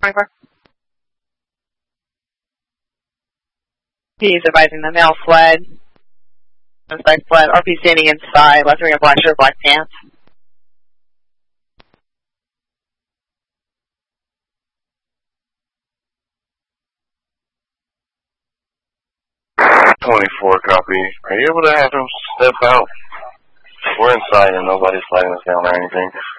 24. He's advising the male fled. Suspect fled. RP standing inside, left wearing a black shirt, black pants. 24, copy. Are you able to have him step out? We're inside and nobody's sliding us down or anything.